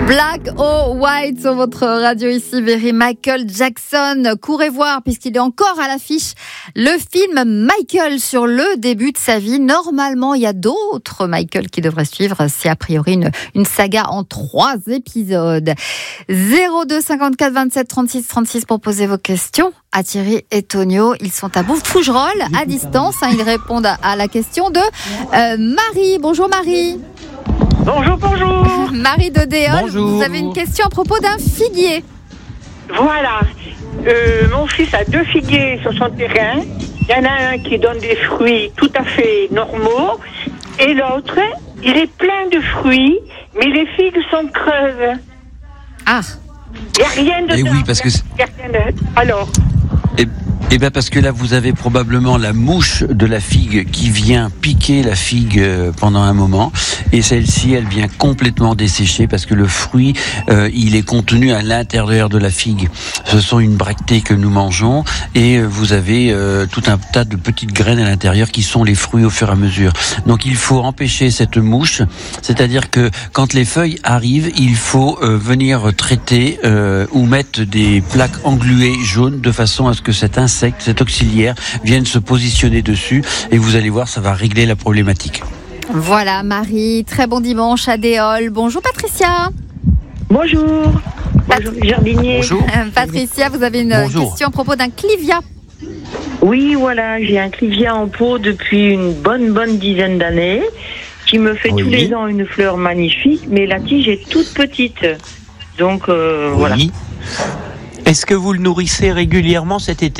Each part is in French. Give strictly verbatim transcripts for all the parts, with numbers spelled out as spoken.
Black or White sur votre radio ici, Berry. Michael Jackson. Courez voir, puisqu'il est encore à l'affiche, le film Michael sur le début de sa vie. Normalement, il y a d'autres Michael qui devraient suivre. C'est a priori une, une saga en trois épisodes. zéro deux cinquante-quatre vingt-sept trente-six trente-six pour poser vos questions à Thierry et Tonio. Ils sont à Bouffe-Fougerolles, à distance. Ils répondent à la question de euh, Marie. Bonjour Marie. Bonjour, bonjour. Marie de Déol, Bonjour. Vous avez une question à propos d'un figuier. Voilà. Euh, mon fils a deux figuiers sur son terrain. Il y en a un qui donne des fruits tout à fait normaux. Et l'autre, il est plein de fruits, mais les figues sont creuses. Ah. Il n'y a rien de Et oui, parce que c'est- Il y a rien de... Alors, Eh, eh bien parce que là vous avez probablement la mouche de la figue qui vient piquer la figue euh, pendant un moment, et celle-ci elle vient complètement dessécher parce que le fruit euh, il est contenu à l'intérieur de la figue. Ce sont une bractée que nous mangeons, et euh, vous avez euh, tout un tas de petites graines à l'intérieur qui sont les fruits au fur et à mesure. Donc il faut empêcher cette mouche, c'est-à-dire que quand les feuilles arrivent, il faut euh, venir traiter euh, ou mettre des plaques engluées jaunes de façon à ce que cet insecte, cet auxiliaire, vienne se positionner dessus, et vous allez voir, ça va régler la problématique. Voilà Marie, très bon dimanche à Déol. Bonjour Patricia. bonjour. Bonjour, jardinier. Bonjour. Euh, Patricia, vous avez une Bonjour. question à propos d'un clivia. Oui, voilà, j'ai un clivia en pot depuis une bonne, bonne dizaine d'années, qui me fait Oui. tous les ans une fleur magnifique, mais la tige est toute petite. Donc, euh, voilà. Oui. Est-ce que vous le nourrissez régulièrement cet été ?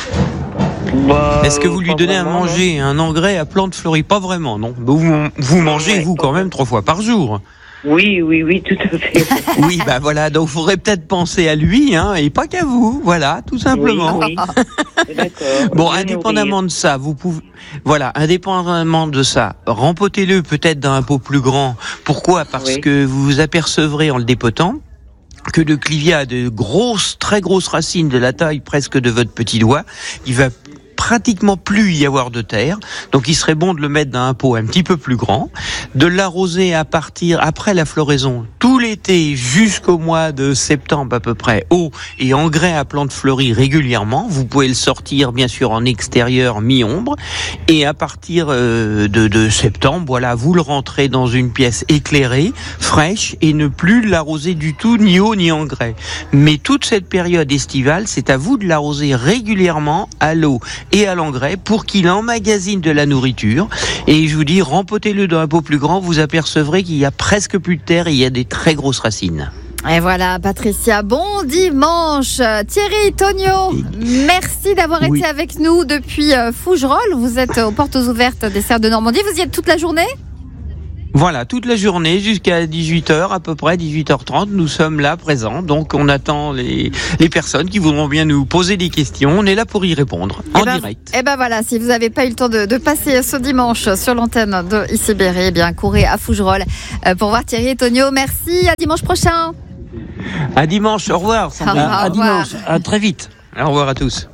Bah, Est-ce que vous lui pas donnez à vraiment, manger un engrais à plantes fleuries ? Pas vraiment, non. Vous, vous mangez, Ouais, vous, quand même, trois fois par jour. non. Oui, oui, oui, tout à fait. Oui, bah voilà, donc il faudrait peut-être penser à lui, hein, et pas qu'à vous, voilà, tout simplement. Oui, oui. D'accord. Bon, Je vais indépendamment de ça, vous pouvez, voilà, indépendamment de ça, rempotez-le peut-être dans un pot plus grand. Pourquoi ? Parce Oui. que vous vous apercevrez en le dépotant que le clivia a de grosses, très grosses racines de la taille presque de votre petit doigt. Il va pratiquement plus y avoir de terre, donc il serait bon de le mettre dans un pot un petit peu plus grand, de l'arroser à partir après la floraison tout l'été jusqu'au mois de septembre à peu près, eau et engrais à plantes fleuries régulièrement. Vous pouvez le sortir bien sûr en extérieur mi-ombre, et à partir euh, de, de septembre, voilà, vous le rentrez dans une pièce éclairée, fraîche, et ne plus l'arroser du tout, ni eau ni engrais. Mais toute cette période estivale, c'est à vous de l'arroser régulièrement à l'eau et à l'engrais pour qu'il emmagasine de la nourriture. Et je vous dis, rempotez-le dans un pot plus grand, vous apercevrez qu'il y a presque plus de terre et il y a des très grosses racines. Et voilà Patricia, bon dimanche. Thierry, Tonio, merci d'avoir Oui. été avec nous depuis euh, Fougerolles. Vous êtes aux portes ouvertes des Serres de Normandie. Vous y êtes toute la journée ? Voilà, toute la journée jusqu'à dix-huit heures, à peu près dix-huit heures trente, nous sommes là présents. Donc on attend les, les personnes qui voudront bien nous poser des questions. On est là pour y répondre en Eh ben, direct. Eh ben voilà, si vous n'avez pas eu le temps de, de passer ce dimanche sur l'antenne de Ici Berry, eh bien courez à Fougerolles euh, pour voir Thierry et Tonio. Merci, à dimanche prochain. À dimanche, au revoir. Sandrine. Au revoir. À dimanche, à très vite. Au revoir à tous.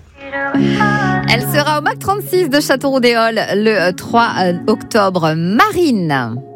Elle sera au Mac trente-six de Châteauroux-des-Halles le trois octobre. Marine.